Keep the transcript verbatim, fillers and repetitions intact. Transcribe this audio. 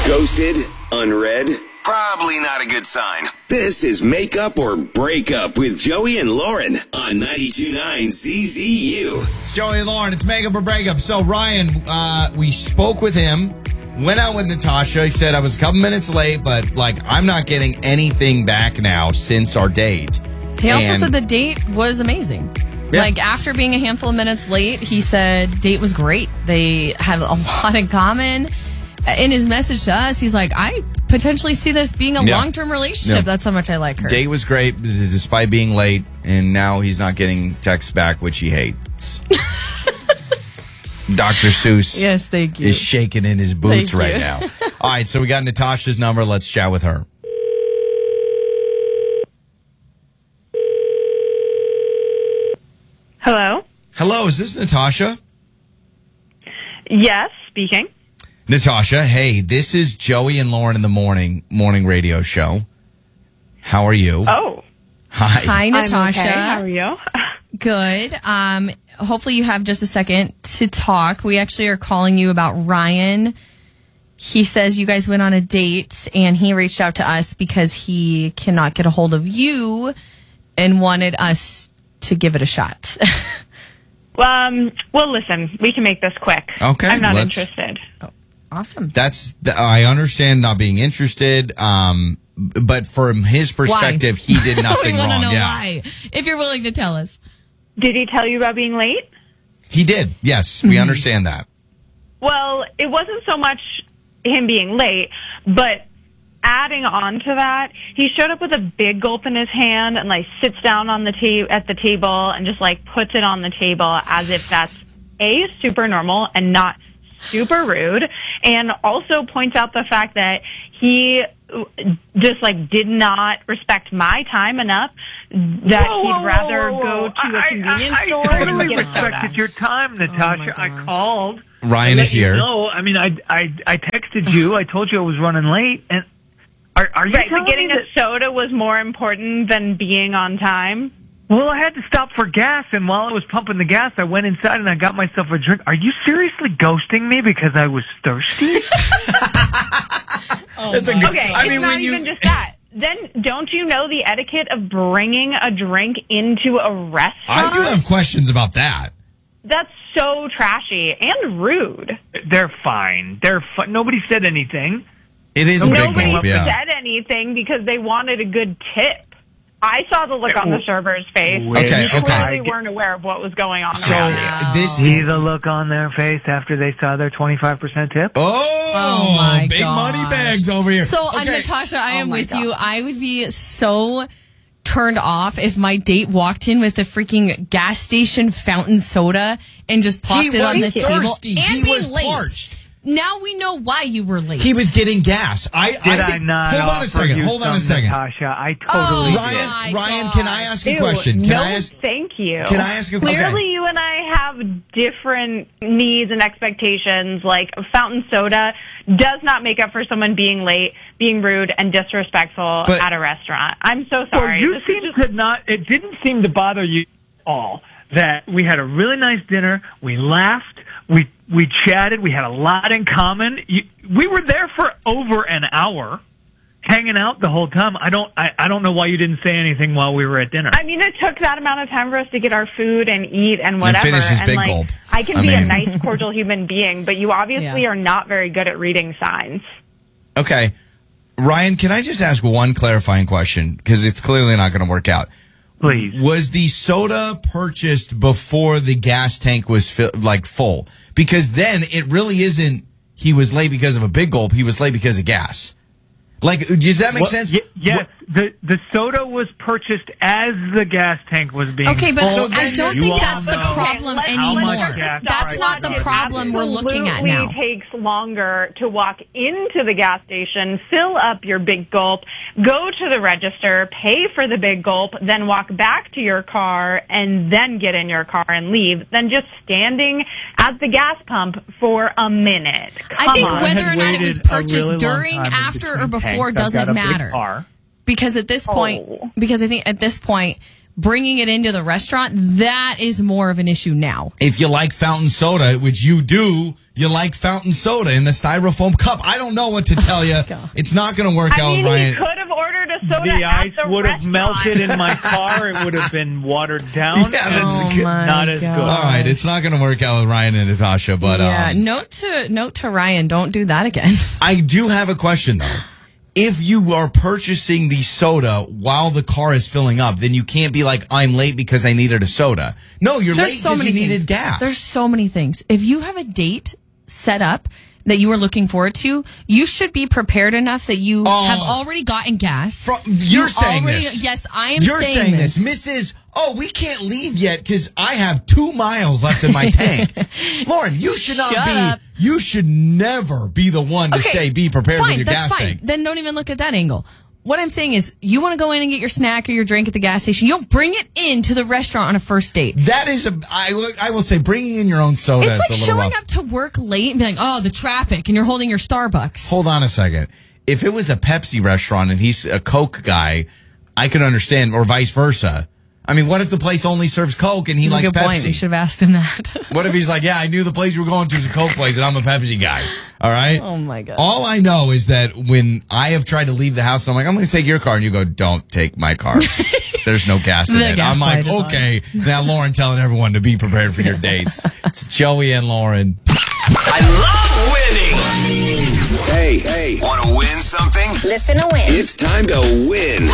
Ghosted? Unread? Probably not a good sign. This is Make Up or Break Up with Joey and Lauren on ninety-two point nine Z Z U. It's Joey and Lauren. It's Make Up or Break Up. So, Ryan, uh, we spoke with him, went out with Natasha. He said, I was a couple minutes late, but, like, I'm not getting anything back now since our date. He also And- said the date was amazing. Yeah. Like, after being a handful of minutes late, he said date was great. They had a lot in common. In his message to us, he's like, I potentially see this being a Yeah. long-term relationship. Yeah. That's how much I like her. Date was great despite being late, and now he's not getting texts back, which he hates. Doctor Seuss Yes, thank you. is shaking in his boots Thank right you. now. All right, so we got Natasha's number. Let's chat with her. Hello? Hello, is this Natasha? Yes, speaking. Natasha, hey, this is Joey and Lauren in the morning morning radio show. How are you? Oh. Hi. Hi, Natasha. I'm okay. How are you? Good. Um, hopefully you have just a second to talk. We actually are calling you about Ryan. He says you guys went on a date, and he reached out to us because he cannot get a hold of you and wanted us to give it a shot. Um, well, listen, we can make this quick. Okay, I'm not let's- interested. Awesome. That's I understand not being interested, um, but from his perspective, he did nothing we want wrong. to know yeah. why, if you're willing to tell us. Did he tell you about being late? He did. Yes, we understand that. Well, it wasn't so much him being late, but adding on to that, he showed up with a big gulp in his hand and like sits down on the ta- at the table and just like puts it on the table as if that's A, super normal and not super rude, and also points out the fact that he just like did not respect my time enough that Whoa, whoa, he'd rather whoa, whoa, go whoa. to a I- convenience I, I, store I and totally get a respected soda. your time, Natasha. my I gosh. called. Ryan to is let you here. know. I mean, I, I, I texted you. I told you I was running late. And are, are you Right, telling but getting me a that, soda was more important than being on time? well, I had to stop for gas, and while I was pumping the gas, I went inside and I got myself a drink. Are you seriously ghosting me because I was thirsty? That's a good, Okay, I it's mean, not when you even just that. Then don't you know the etiquette of bringing a drink into a restaurant? I do have questions about that. That's so trashy and rude. They're fine. They're fine. Nobody said anything. It is a big Nobody gulp, yeah. said anything because they wanted a good tip. I saw the look on the server's face. Okay, They okay. clearly weren't aware of what was going on So around you. this. See the look on their face after they saw their twenty-five percent tip? Oh, Oh, my big gosh. money bags over here. So, uh, Okay. Natasha, I am my with God. you. I would be so turned off if my date walked in with a freaking gas station fountain soda and just plopped He it on was the table. thirsty. And He being was late. parched. Now we know why you were late. He was getting gas. I, Did I, I, think, not hold on a offer second. you Hold on a some, second. Natasha? I totally Oh, did. Ryan, my Ryan, can I God. ask a Ew, question? Can no, I ask? thank you. Can I ask a- Clearly, okay. you and I have different needs and expectations. Like a fountain soda does not make up for someone being late, being rude, and disrespectful But- at a restaurant. I'm so Well, sorry. you This is seem just- to not. It didn't seem to bother you at all that we had a really nice dinner. We laughed. We we chatted. We had a lot in common. You, we were there for over an hour, hanging out the whole time. I don't. I, I don't know why you didn't say anything while we were at dinner. I mean, it took that amount of time for us to get our food and eat and whatever. finish his big like, gulp. I can I be mean- a nice, cordial human being, but you obviously Yeah. are not very good at reading signs. Okay. Ryan, can I just ask one clarifying question? Because it's clearly not going to work out. Please. Was the soda purchased before the gas tank was fi- like full? Because then it really isn't he was late because of a big gulp. He was late because of gas. Like, does that make What- sense? y- yes, the the soda was purchased as the gas tank was being. Okay, but full. So I then don't you think all that's the know problem let's- how much anymore. gas That's prices not the are. problem we're looking at now. Absolutely takes longer to walk into the gas station, fill up your big gulp, go to the register, pay for the big gulp, then walk back to your car and then get in your car and leave than just standing at the gas pump for a minute. Come I think on. whether or not it was waited a purchased really long during, time in after, or between before tanks. I've doesn't got a big matter. car. Because at this point, Oh. because I think at this point, bringing it into the restaurant, that is more of an issue now. If you like fountain soda, which you do, you like fountain soda in the styrofoam cup. I don't know what to tell you. God. It's not going to work I out, mean, Ryan. he could have ordered a soda The at ice the would have restaurant. melted in my car. It would have been watered down. Yeah, that's Oh good. my Not as good. gosh. All right, it's not going to work out with Ryan and Natasha, but yeah, um, note to note to Ryan, don't do that again. I do have a question though. If you are purchasing the soda while the car is filling up, then you can't be like, I'm late because I needed a soda. No, you're There's late so because many you needed things. gas. There's so many things. If you have a date set up that you are looking forward to, you should be prepared enough that you Oh. have already gotten gas. Fro- you're You saying already- this. Yes, I am You're saying, saying this. this. Missus Oh, we can't leave yet because I have two miles left in my tank. Lauren, you should not Shut be, up. you should never be the one to Okay, say be prepared fine, with your that's gas fine. tank. Then don't even look at that angle. What I'm saying is, you want to go in and get your snack or your drink at the gas station. You don't bring it into the restaurant on a first date. That is a, I will, I will say, bringing in your own soda It's is like a little showing rough. up to work late and being like, oh, the traffic, and you're holding your Starbucks. Hold on a second. If it was a Pepsi restaurant and he's a Coke guy, I could understand, or vice versa. I mean, what if the place only serves Coke and he That's a likes good point. We Pepsi? should have asked him that. What if he's like, yeah, I knew the place you were going to is a Coke place and I'm a Pepsi guy. All right? Oh, my God. All I know is that when I have tried to leave the house, I'm like, I'm going to take your car. And you go, don't take my car. There's no gas in The it. gas I'm like, light is on. okay. Now Lauren telling everyone to be prepared for your dates. It's Joey and Lauren. I love winning. Hey, hey, want to win something? Listen to win. It's time to win.